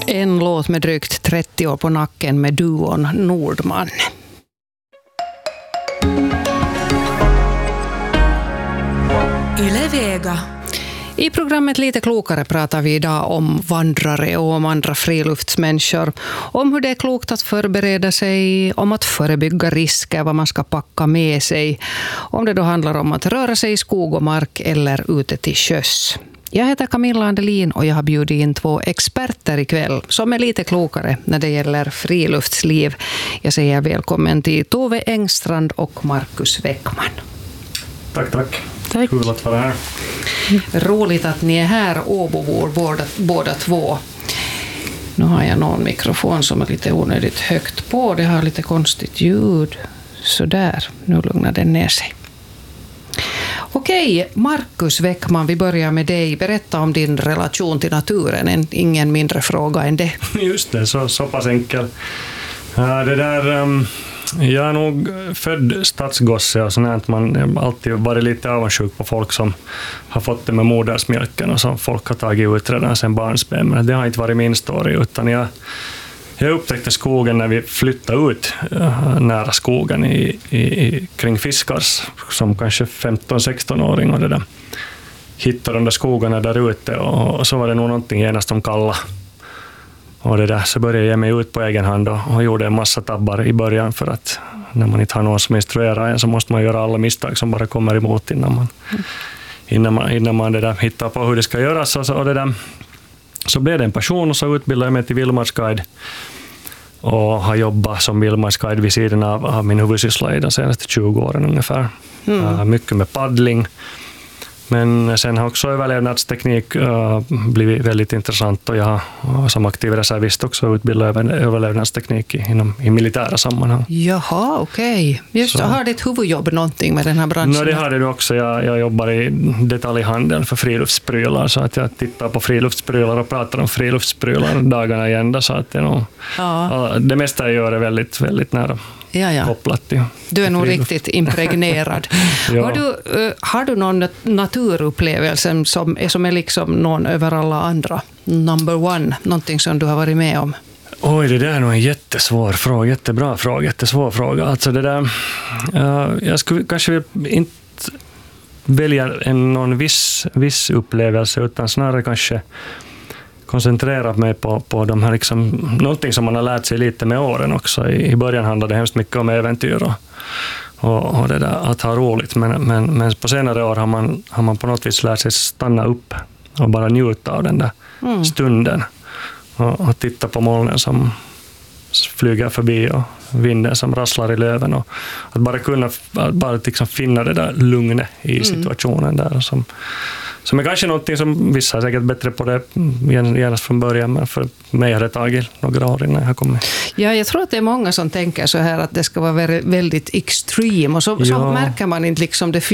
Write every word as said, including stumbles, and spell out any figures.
En låt med drygt trettio år på nacken med duon Nordman. Yle Vega. I programmet Lite klokare pratar vi idag om vandrare och om andra friluftsmänniskor. Om hur det är klokt att förbereda sig, om att förebygga risker, vad man ska packa med sig. Om det då handlar om att röra sig i skog och mark eller ute till sjöss. Jag heter Camilla Andelin och jag har bjudit in två experter ikväll som är lite klokare när det gäller friluftsliv. Jag säger välkommen till Tove Engstrand och Markus Weckman. Tack, tack. Tack. Kul att vara här. Roligt att ni är här, Åbobor, båda, båda två. Nu har jag någon mikrofon som är lite onödigt högt på. Det har lite konstigt ljud. Så där, nu lugnar den ner sig. Okej, Markus Weckman, vi börjar med dig. Berätta om din relation till naturen. En, ingen mindre fråga än det. Just det, så, så pass enkel. Uh, det där, um, jag är nog född stadsgosse och sånt att man har alltid varit lite avundsjuk på folk som har fått det med modersmjölken och som folk har tagit ut redan sedan barnsben. Men det har inte varit min story, utan jag Jag upptäckte skogen när vi flyttade ut uh, nära skogen i, i, i, kring Fiskars som kanske femton-sexton-åring och det där. Hittade de där skogarna där ute och, och så var det nog någonting genast om kalla. Och det där, så började jag ge mig ut på egen hand och, och gjorde en massa tabbar i början för att när man inte har någon som instruerar en så måste man göra alla misstag som bara kommer emot innan man, mm. innan man, innan man det där hittar på hur det ska göras. Och, så, och det där. Så blev det en passion och så utbildade jag mig till vildmarksguide och har jobbat som vildmarksguide vid sidan av, av min huvudsyssla i de senaste tjugo åren ungefär. Mm. Uh, mycket med paddling. Men sen har också överlevnadsteknik uh, blivit väldigt intressant och jag har som aktiv reservist också utbildat överlevnadsteknik i, inom, i militära sammanhang. Jaha, okej. Okay. Just, har ditt huvudjobb någonting med den här branschen? No, det har det också. Jag, jag jobbar i detaljhandeln för friluftsprylar så att jag tittar på friluftsprylar och pratar om friluftsprylar dagarna i ända så att det, nog, ja. det mesta jag gör är väldigt, väldigt nära. Ja, ja. Kopplat till, du är nog riktigt impregnerad. Ja. Har, du, uh, har du någon naturupplevelse som är, som är liksom någon över alla andra? Number one, någonting som du har varit med om? Oj, det där är nog en jättesvår fråga, jättebra fråga, jättesvår fråga. Alltså det där, uh, jag skulle kanske inte välja en, någon viss, viss upplevelse utan snarare kanske koncentrerat mig på, på de här liksom, någonting som man har lärt sig lite med åren också. I, i början handlade det hemskt mycket om äventyr och, och, och det där, att ha roligt. Men, men, men på senare år har man, har man på något vis lärt sig stanna upp och bara njuta av den där mm. stunden. Och, och titta på molnen som flyger förbi och vinden som rasslar i löven. Och att bara kunna att bara liksom finna det där lugnet i situationen mm. där som Som är kanske någonting som vissa är säkert bättre på det genast från början, men för mig har det tagit några år innan jag har kommit. Ja, jag tror att det är många som tänker så här att det ska vara väldigt extrem och så, ja. så märker man inte liksom det